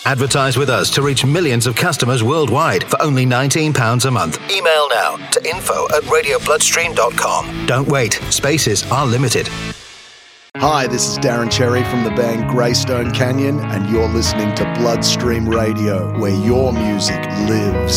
Advertise with us to reach millions of customers worldwide for only £19 a month. Email now to info@radiobloodstream.com. Don't wait. Spaces are limited. Hi, this is Darren Cherry from the band Greystone Canyon, and you're listening to Bloodstream Radio, where your music lives.